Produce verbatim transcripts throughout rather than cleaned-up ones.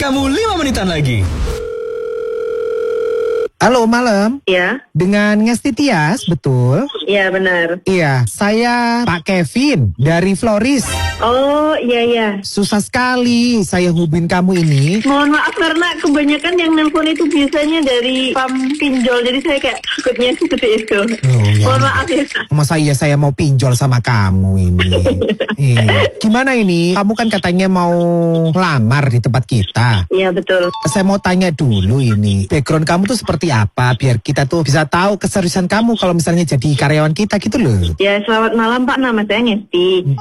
kamu lima menitan lagi. Halo, malam. Iya. Dengan Ngesti Tias, betul? Iya, benar. Iya, saya Pak Kevin dari Floris. Oh, iya, iya. Susah sekali saya hubungin kamu ini. Mohon maaf karena kebanyakan yang nelpon itu biasanya dari pam pinjol. Jadi saya kayak takutnya seperti itu. Oh, ya. Mohon maaf ya. Masa iya saya mau pinjol sama kamu ini? Iya. Gimana ini? Kamu kan katanya mau lamar di tempat kita. Iya, betul. Saya mau tanya dulu ini, background kamu tuh seperti apa? Biar kita tuh bisa tahu keseriusan kamu kalau misalnya jadi karyawan kita gitu loh. Ya, selamat malam Pak. Nama saya Ngesti.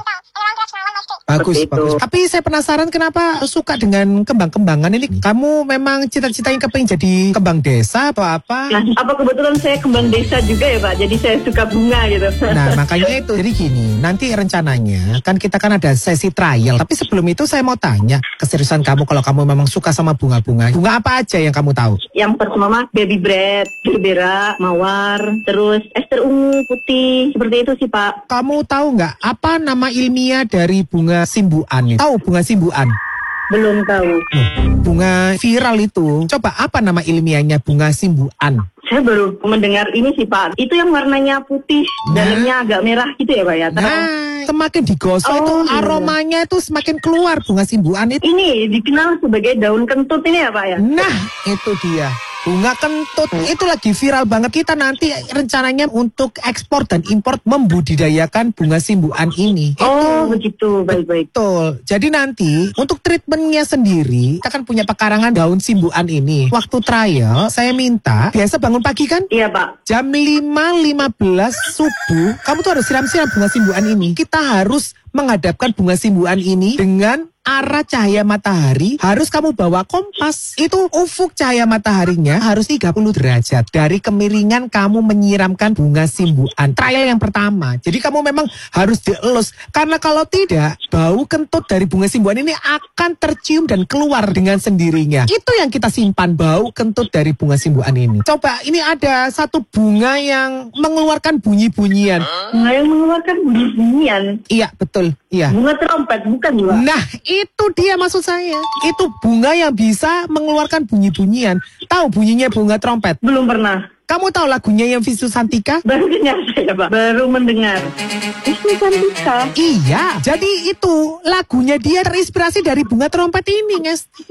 Bagus, Seperti bagus. itu. Tapi saya penasaran kenapa suka dengan kembang-kembangan ini? Kamu memang cita-citanya kepengin jadi kembang desa atau apa? Nah, apa kebetulan saya kembang desa juga ya Pak? Jadi saya suka bunga gitu. Nah, makanya itu. Jadi gini, nanti rencananya kan kita kan ada sesi trial. Tapi sebelum itu saya mau tanya, keseriusan kamu kalau kamu memang suka sama bunga-bunga. Bunga apa aja yang kamu tahu? Yang pertama mah baby bread, gerbera, mawar, terus ester ungu, putih. Seperti itu sih Pak. Kamu tahu nggak apa nama ilmiah dari bunga simbuan itu? Tahu bunga simbuan? Belum tahu. Bunga viral itu. Coba apa nama ilmiahnya bunga simbuan? Saya baru mendengar ini sih Pak. Itu yang warnanya putih, Nah. dalamnya agak merah gitu ya Pak ya? Terang. Nah, semakin digosok Oh, itu iya. aromanya itu semakin keluar bunga simbuan itu. Ini dikenal sebagai daun kentut ini ya Pak ya? Nah, itu dia. Bunga kentut itu lagi viral banget. Kita nanti rencananya untuk ekspor dan import membudidayakan bunga simbuan ini. Oh Itu. begitu, baik-baik. Betul. Jadi nanti untuk treatmentnya sendiri, kita kan punya pekarangan daun simbuan ini. Waktu trial, saya minta, biasa bangun pagi kan? Iya Pak. Jam lima lima belas subuh, kamu tuh harus siram-siram bunga simbuan ini. Kita harus menghadapkan bunga simbuan ini dengan arah cahaya matahari. Harus kamu bawa kompas. Itu ufuk cahaya mataharinya harus tiga puluh derajat dari kemiringan kamu menyiramkan bunga simbuan. Trial yang pertama. Jadi kamu memang harus dielus. Karena kalau tidak, bau kentut dari bunga simbuan ini akan tercium dan keluar dengan sendirinya. Itu yang kita simpan, bau kentut dari bunga simbuan ini. Coba, ini ada satu bunga yang mengeluarkan bunyi-bunyian. Bunga yang mengeluarkan bunyi-bunyian. Iya, betul. Iya. Bunga trompet, bukan juga? Nah, itu dia maksud saya. Itu bunga yang bisa mengeluarkan bunyi-bunyian. Tahu bunyinya bunga trompet? Belum pernah. Kamu tahu lagunya yang Visu Santika? Baru dengar saya Pak. Baru mendengar. Visu Santika. Iya. Jadi itu lagunya dia terinspirasi dari bunga trompet ini, guys.